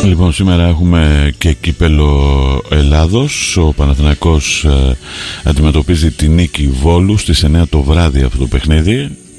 Λοιπόν, σήμερα έχουμε και κύπελο Ελλάδος. Ο Παναθηναϊκός αντιμετωπίζει τη Νίκη Βόλου στις 9 το βράδυ αυτό το παιχνίδι.